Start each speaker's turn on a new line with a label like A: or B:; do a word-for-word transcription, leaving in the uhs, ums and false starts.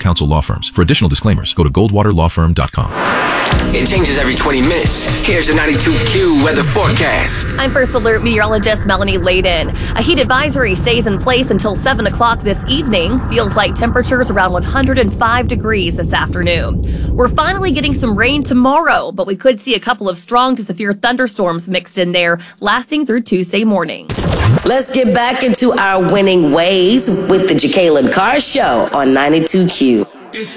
A: counsel law firms. For additional disclaimers, go to goldwater law firm dot com.
B: It changes every twenty minutes. Here's the ninety-two Q weather forecast.
C: I'm First Alert meteorologist Melanie Layden. A heat advisory stays in place until seven o'clock this evening. Feels like temperatures around one hundred five degrees this afternoon. We're finally getting some rain tomorrow, but we could see a couple of strong to severe thunderstorms mixed in there, lasting through Tuesday morning.
D: Let's get back into our winning ways with the Jacqueline Carr Show on ninety-two Q.